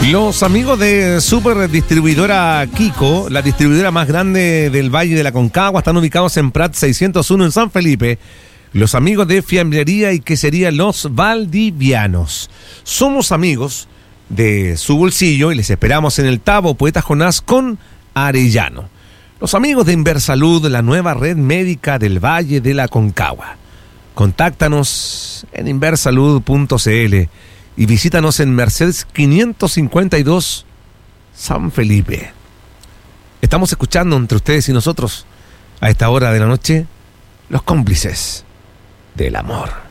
Los amigos de Super Distribuidora Kiko, la distribuidora más grande del Valle de la Concagua, están ubicados en Prat 601 en San Felipe. Los amigos de Fiambrería y Quesería Los Valdivianos. Somos amigos de su bolsillo y les esperamos en el Tabo Poeta Jonás con Arellano. Los amigos de Inversalud, la nueva red médica del Valle de la Concagua. Contáctanos en inversalud.cl y visítanos en Mercedes 552 San Felipe. Estamos escuchando entre ustedes y nosotros a esta hora de la noche Los Cómplices del Amor.